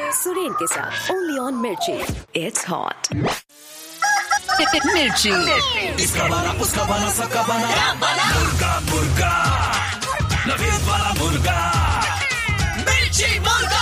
सुरेन के साथ only on मिर्ची। इट्स हॉट मिर्ची। इसका बना उसका बना सबका बना मुर्गा मुर्गा नवीद वाला मुर्गा मिर्ची मुर्गा।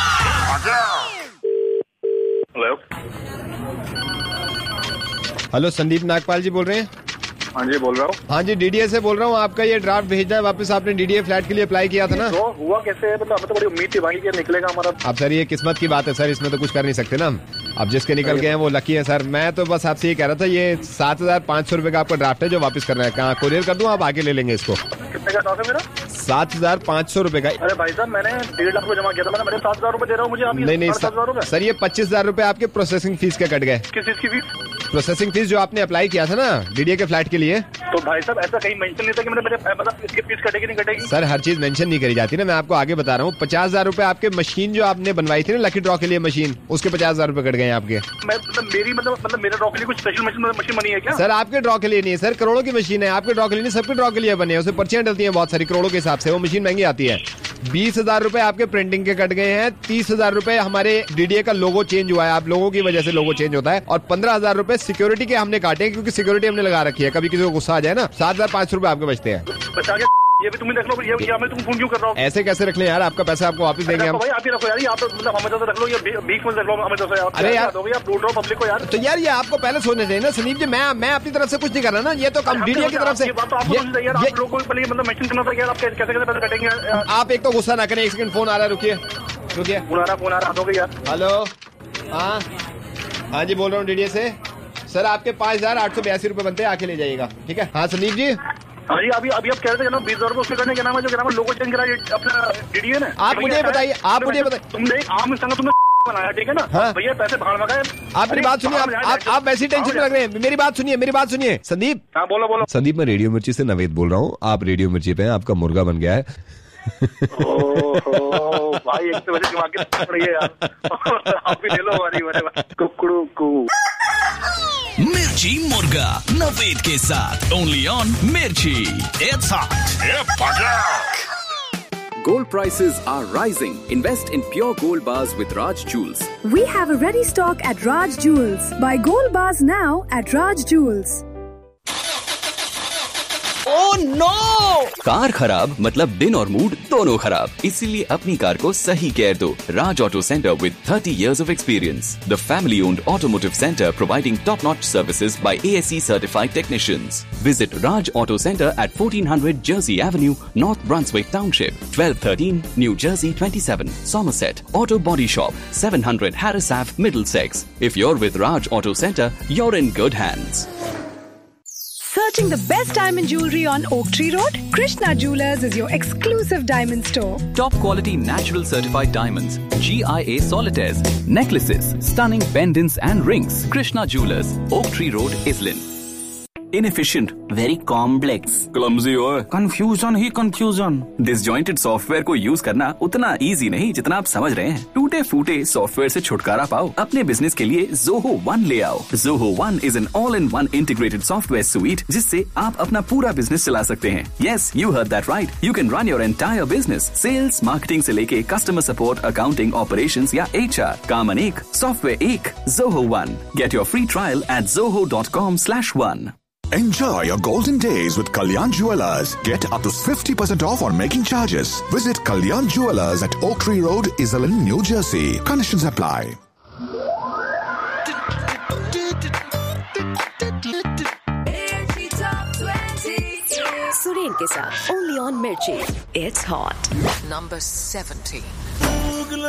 हेलो, संदीप नागपाल जी बोल रहे हैं? हाँ जी बोल रहा हूँ। हाँ जी, डीडीए से बोल रहा हूँ। आपका ये ड्राफ्ट भेजना है वापस। आपने डीडीए फ्लैट के लिए अप्लाई किया था ना? तो हुआ कैसे है? मतलब हमें तो बड़ी उम्मीद थी भाई कि निकलेगा हमारा। अब सर ये किस्मत की बात है सर, इसमें तो कुछ कर नहीं सकते ना हम। अब जिसके निकल गए हैं वो लकी है सर। मैं तो बस आपसे ये कह रहा था, ये 7,500 रुपए का आपका ड्राफ्ट है जो वापस करना है। कहाँ कोरियर कर दूँ? आप आगे ले लेंगे इसको। कितने का ड्राफ्ट है मेरा? 7,500 रुपए का। अरे भाई साहब, मैंने 1.5 लाख रुपए जमा किया था। मैंने 7,000 रुपए दे रहा हूँ मुझे। आप नहीं 7,000 रुपए सर, ये 25,000 रुपए आपके प्रोसेसिंग फीस के कट गए। किस चीज की फीस? प्रोसेसिंग फीस जो आपने अप्लाई किया था ना डीडीए के फ्लैट के लिए। तो भाई साहब ऐसा कहीं मेंशन नहीं था कि मेरे मतलब इसकी फीस कटेगी नहीं कटेगी? सर हर चीज मेंशन नहीं करी जाती ना, मैं आपको आगे बता रहा हूँ। 50,000 रुपए आपके मशीन जो आपने बनवाई थी ना लकी ड्रॉ के लिए मशीन, उसके 50,000 रुपए कट गए आपके। मतलब मेरे ड्रॉ के लिए कुछ स्पेशल मशीन बनी है क्या? सर आपके ड्रॉ के लिए नहीं है सर, करोड़ों की मशीन है। आपके ड्रॉ के लिए नहीं, सबके ड्रॉ के लिए बने हैं। उसमें पर्चियां डलती हैं बहुत सारी करोड़ों के हिसाब से। वो मशीन महंगी आती है। 20,000 रुपए आपके प्रिंटिंग के कट गए हैं। 30,000 रुपए हमारे डीडीए का लोगो चेंज हुआ है। आप लोगों की वजह से लोगो चेंज होता है। और 15,000 रुपए सिक्योरिटी के हमने काटे क्योंकि सिक्योरिटी हमने लगा रखी है, कभी किसी को गुस्सा आ जाए ना। 7,500 रुपए आपके बचते हैं। बचा के ये भी तुम्हें देख लो। ये मैं तुम फोन क्यों कर रहा हूँ? ऐसे कैसे रख ले यार, आपका पैसा आपको वापस देंगे हम। भाई आप ही रखो यार, आप मतलब हमें तो रख लो। ये बीच में रख लो हमें तो। अरे यार आप लूट रहे हो पब्लिक को यार। तो यार ये आपको पहले सोचना चाहिए ना संदीप जी। मैं अपनी तरफ से कुछ नहीं कर रहा ना, ये तो कम डीडीए की तरफ से। आप लोगों को पहले मतलब मेंशन करना था यार, आप कैसे पैसे कटेंगे? आप एक तो गुस्सा ना करें, एक सेकंड फोन आ रहा है, रुकिए। फोन आ रहा हो गया। हेलो, हाँ जी बोल रहा हूँ डीडीए से। सर आपके 5,882 रुपए बनते हैं, आके ले जाइएगा। ठीक है? हाँ संदीप जी। हाँ जी, अभी आप कह रहे थे ना 20,000 रुपए उसके करने के नाम है, जो नाम लोगो चेंज करा अपना डीडीए ने। आप मुझे बताइए, तुमने एक आम इंसान तुमने बनाया, ठीक है ना? हाँ? भैया पैसे भाड़ में गए। आप मेरी बात सुनिए, आप वैसी टेंशन में लग रहे हैं। मेरी बात सुनिए संदीप। हाँ बोलो। संदीप, मैं रेडियो मिर्ची से नवेद बोल रहा हूँ। आप रेडियो मिर्ची पे हैं, आपका मुर्गा बन गया है। ओहो भाई, एक तो वजह दिमाग की पड़ गई यार। आप भी ले लो हमारी कुकड़ू को। मिर्ची मुर्गा नवेद के साथ ओनली ऑन मिर्ची। It's hot. Gold prices are rising. Invest in pure gold bars with Raj Jewels. We have a ready stock at Raj Jewels. Buy gold bars now at Raj Jewels. Oh no! Car खराब मतलब दिन और mood दोनों खराब, इसीलिए अपनी car को सही केयर दो। Raj Auto Center with 30 years of experience. The family-owned automotive center providing top-notch services by ASE certified technicians. Visit Raj Auto Center at 1400 Jersey Avenue, North Brunswick Township, 1213 New Jersey 27, Somerset. Auto Body Shop, 700 Harris Ave, Middlesex. If you're with Raj Auto Center, you're in good hands. Searching the best diamond jewelry on Oak Tree Road? Krishna Jewelers is your exclusive diamond store. Top quality natural certified diamonds, GIA solitaires, necklaces, stunning pendants and rings. Krishna Jewelers, Oak Tree Road, Islin. Inefficient, very complex, clumsy और confusion ही confusion. Disjointed software को use करना उतना easy नहीं जितना आप समझ रहे हैं। टूटे फूटे सॉफ्टवेयर से छुटकारा पाओ। अपने बिजनेस के लिए Zoho One ले आओ। Zoho One is an all-in-one integrated software suite जिससे आप अपना पूरा बिजनेस चला सकते हैं। Yes, you heard that right. You can run your entire business, sales, marketing से लेके customer support, accounting, operations या HR. काम अनेक, सॉफ्टवेयर एक। Zoho One. Get your free trial at zoho.com/one. Enjoy your golden days with Kalyan Jewelers. Get up to 50% off on making charges. Visit Kalyan Jewelers at Oak Tree Road, Islin, New Jersey. Conditions apply. Suren के साथ only on मिर्ची। It's hot. Number 70.